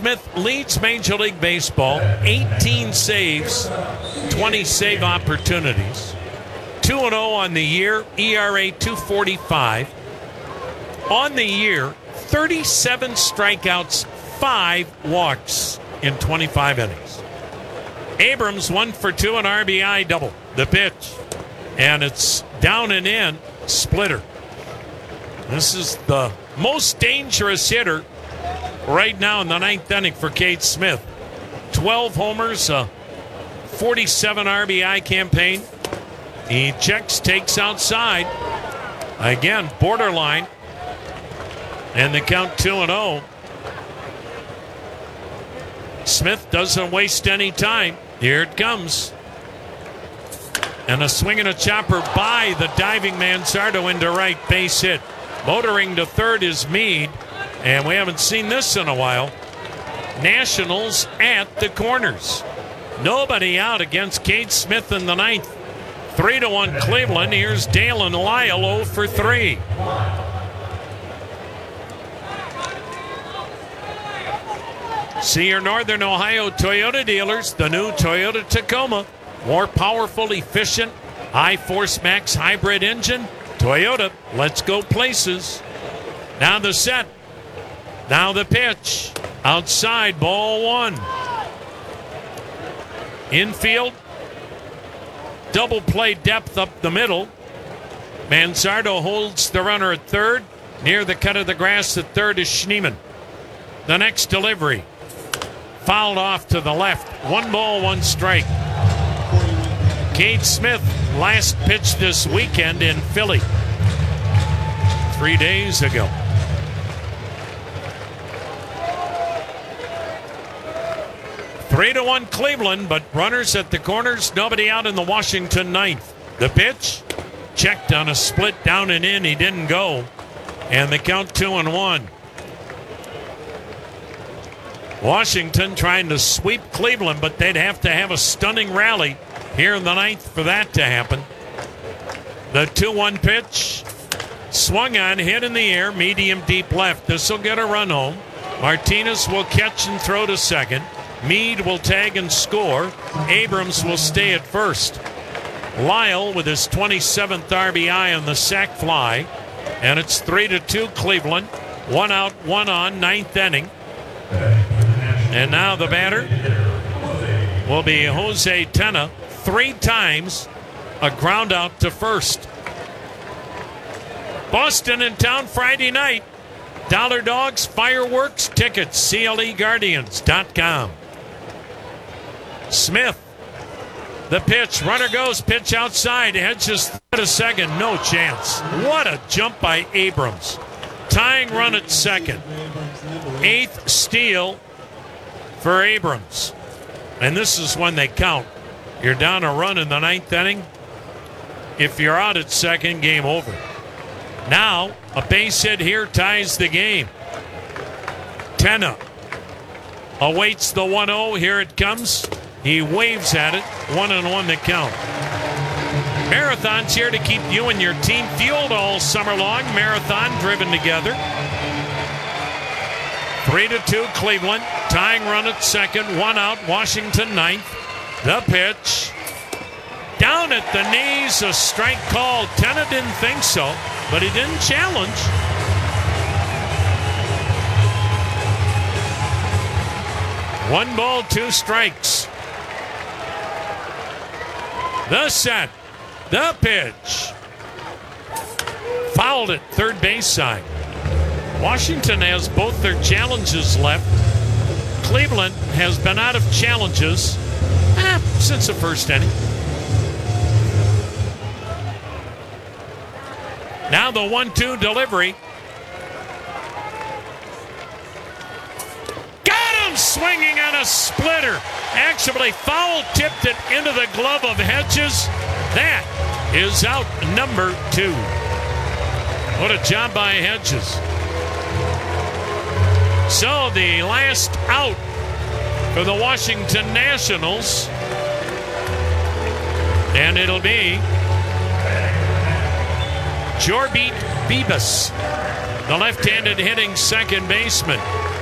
Smith leads Major League Baseball, 18 saves, 20 save opportunities. 2-0 on the year, ERA 2.45. On the year, 37 strikeouts, 5 walks in 25 innings. Abrams 1 for 2, an RBI double. The pitch. And it's down and in, splitter. This is the most dangerous hitter right now in the 9th inning for Cade Smith. 12 homers, a 47 RBI campaign. He checks, takes outside. Again, borderline. And the count 2-0. Smith doesn't waste any time. Here it comes. And a swing and a chopper by the diving Manzardo into right, base hit. Motoring to third is Meade. And we haven't seen this in a while. Nationals at the corners. Nobody out against Cade Smith in the 9th. 3-1 Cleveland. Here's Dalen Lyle 0 for 3. See your Northern Ohio Toyota dealers. The new Toyota Tacoma. More powerful, efficient, high force max hybrid engine. Toyota, let's go places. Now the set. Now the pitch. Outside, ball 1. Infield. Double play depth up the middle. Manzardo holds the runner at third. Near the cut of the grass at third is Schneemann. The next delivery. Fouled off to the left. 1 ball, 1 strike. Cade Smith last pitched this weekend in Philly 3 days ago. Three to 1 Cleveland, but runners at the corners, nobody out in the Washington 9th. The pitch checked on a split down and in. He didn't go. And the count 2-1. Washington trying to sweep Cleveland, but they'd have to have a stunning rally here in the 9th for that to happen. The 2-1 pitch. Swung on, hit in the air, medium deep left. This will get a run home. Martinez will catch and throw to second. Meade will tag and score. Abrams will stay at first. Lyle with his 27th RBI on the sac fly. And it's 3-2 Cleveland. 1 out, 1 on, 9th inning. And now the batter will be Jose Tena. 3 times a ground out to first. Boston in town Friday night. Dollar Dogs, fireworks, tickets, CLEGuardians.com. Smith, the pitch, runner goes, pitch outside, Hedges at second, no chance. What a jump by Abrams. Tying run at second. 8th steal for Abrams. And this is when they count. You're down a run in the 9th inning. If you're out at second, game over. Now, a base hit here ties the game. Tena awaits the 1-0. Here it comes. He waves at it. 1-1 the count. Marathon's here to keep you and your team fueled all summer long. Marathon driven together. 3-2 Cleveland. Tying run at second. 1 out. Washington 9th. The pitch. Down at the knees. A strike call. Tena didn't think so, but he didn't challenge. One ball, 2 strikes. The set. The pitch. Fouled at third base side. Washington has both their challenges left. Cleveland has been out of challenges since the first inning. Now the 1-2 delivery. Got him swinging on a splitter. Actually foul tipped it into the glove of Hedges. That is out number 2. What a job by Hedges. So the last out for the Washington Nationals. And it'll be Jorbit Bibas, the left-handed hitting second baseman.